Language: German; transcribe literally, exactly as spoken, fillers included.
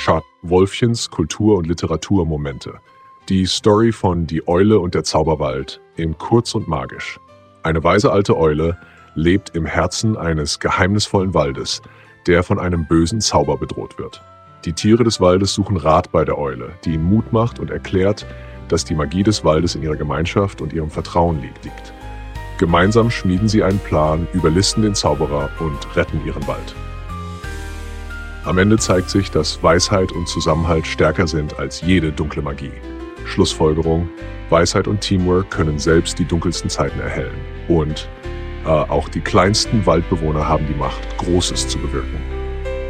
Schad Wolfchens Kultur- und Literaturmomente. Die Story von Die Eule und der Zauberwald in Kurz und Magisch. Eine weise alte Eule lebt im Herzen eines geheimnisvollen Waldes, der von einem bösen Zauber bedroht wird. Die Tiere des Waldes suchen Rat bei der Eule, die ihnen Mut macht und erklärt, dass die Magie des Waldes in ihrer Gemeinschaft und ihrem Vertrauen liegt. Gemeinsam schmieden sie einen Plan, überlisten den Zauberer und retten ihren Wald. Am Ende zeigt sich, dass Weisheit und Zusammenhalt stärker sind als jede dunkle Magie. Schlussfolgerung: Weisheit und Teamwork können selbst die dunkelsten Zeiten erhellen. Und äh, auch die kleinsten Waldbewohner haben die Macht, Großes zu bewirken.